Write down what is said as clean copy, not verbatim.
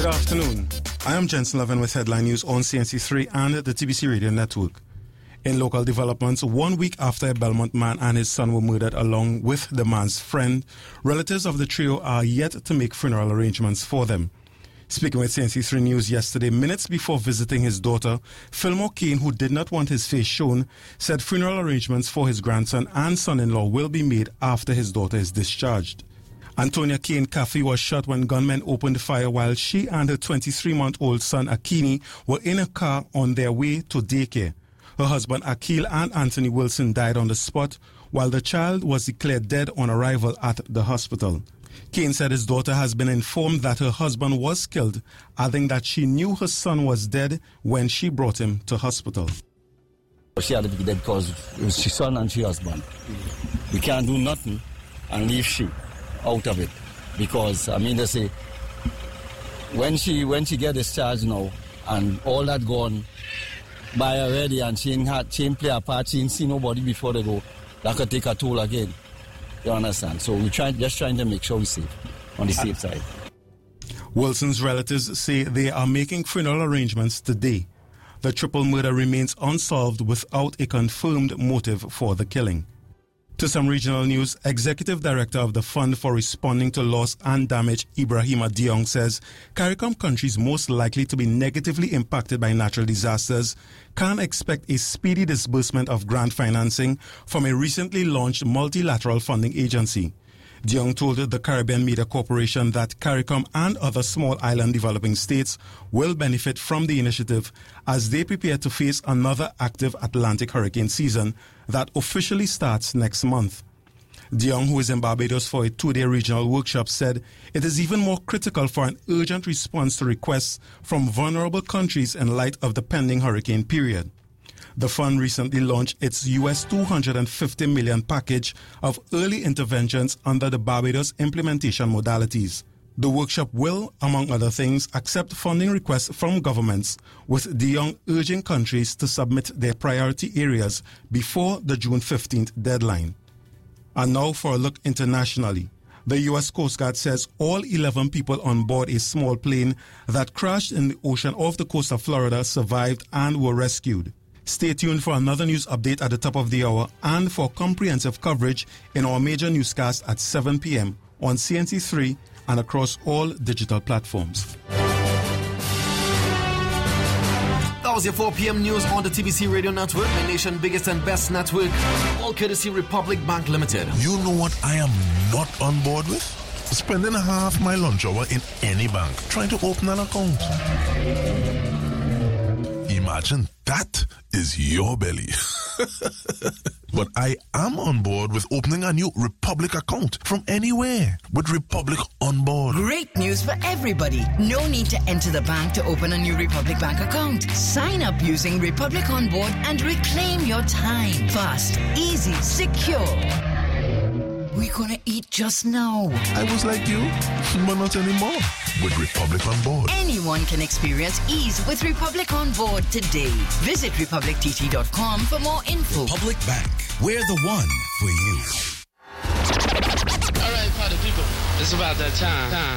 Good afternoon. I am Jensen Levin with headline news on CNC3 and the TBC Radio Network. In local developments, 1 week after a Belmont man and his son were murdered along with the man's friend, relatives of the trio are yet to make funeral arrangements for them. Speaking with CNC3 News yesterday, minutes before visiting his daughter, Fillmore Kane, who did not want his face shown, said funeral arrangements for his grandson and son-in-law will be made after his daughter is discharged. Antonia Kane Caffey was shot when gunmen opened fire while she and her 23-month-old son Akini were in a car on their way to daycare. Her husband Akil and Anthony Wilson died on the spot, while the child was declared dead on arrival at the hospital. Kane said his daughter has been informed that her husband was killed, adding that she knew her son was dead when she brought him to hospital. She had to be dead because it was her son and her husband. We can't do nothing and leave she out of it, because they say when she get discharged now and all that gone by already and she ain't play a part, she ain't see nobody before they go, that could take a toll again. You understand? So we're just trying to make sure we're safe, on the safe side. Wilson's relatives say they are making funeral arrangements today. The triple murder remains unsolved without a confirmed motive for the killing. To some regional news, Executive Director of the Fund for Responding to Loss and Damage, Ibrahima Diong, says CARICOM countries most likely to be negatively impacted by natural disasters can expect a speedy disbursement of grant financing from a recently launched multilateral funding agency. Diong told the Caribbean Media Corporation that CARICOM and other small island developing states will benefit from the initiative as they prepare to face another active Atlantic hurricane season that officially starts next month. Diong, who is in Barbados for a 2-day regional workshop, said it is even more critical for an urgent response to requests from vulnerable countries in light of the pending hurricane period. The fund recently launched its US $250 million package of early interventions under the Barbados implementation modalities. The workshop will, among other things, accept funding requests from governments, with Diong urging countries to submit their priority areas before the June 15th deadline. And now for a look internationally. The U.S. Coast Guard says all 11 people on board a small plane that crashed in the ocean off the coast of Florida survived and were rescued. Stay tuned for another news update at the top of the hour and for comprehensive coverage in our major newscast at 7 p.m. on CNC3 and across all digital platforms. That was your 4 p.m. news on the TBC Radio Network, the nation's biggest and best network, all courtesy Republic Bank Limited. You know what I am not on board with? Spending half my lunch hour in any bank trying to open an account. Imagine that is your belly. But I am on board with opening a new Republic account from anywhere with Republic On Board. Great news for everybody. No need to enter the bank to open a new Republic Bank account. Sign up using Republic On Board and reclaim your time. Fast, easy, secure. We're gonna eat just now. I was like you, but not anymore. With Republic On Board. Anyone can experience ease with Republic On Board today. Visit republictt.com for more info. Republic Bank, we're the one for you. All right, party people, it's about that time.